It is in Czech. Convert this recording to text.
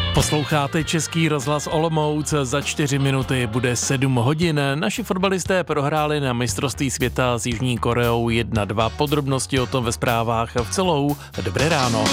Posloucháte Český rozhlas Olomouc, za 4 minuty bude 7 hodin. Naši fotbalisté prohráli na mistrovství světa s Jižní Koreou 1-2. Podrobnosti o tom ve zprávách v celou. Dobré ráno.